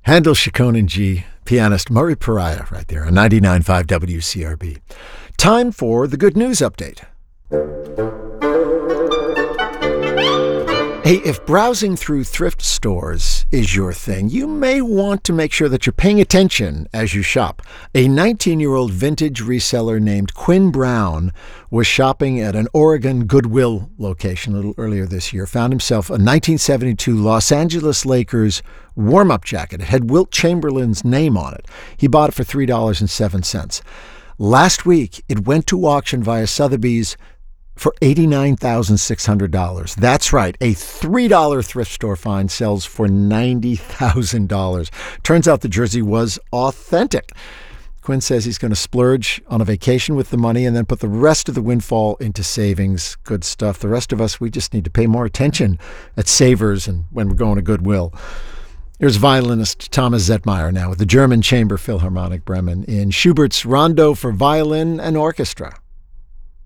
Handel, Chaconne, and G, pianist Murray Pariah right there on 99.5 WCRB. Time for the good news update. Hey, if browsing through thrift stores is your thing, you may want to make sure that you're paying attention as you shop. A 19-year-old vintage reseller named Quinn Brown was shopping at an Oregon Goodwill location a little earlier this year, found himself a 1972 Los Angeles Lakers warm-up jacket. It had Wilt Chamberlain's name on it. He bought it for $3.07. Last week, it went to auction via Sotheby's for $89,600. That's right. A $3 thrift store find sells for $90,000. Turns out the jersey was authentic. Quinn says he's going to splurge on a vacation with the money and then put the rest of the windfall into savings. Good stuff. The rest of us, we just need to pay more attention at Savers and when we're going to Goodwill. Here's violinist Thomas Zetmeyer now with the German Chamber Philharmonic Bremen in Schubert's Rondo for Violin and Orchestra.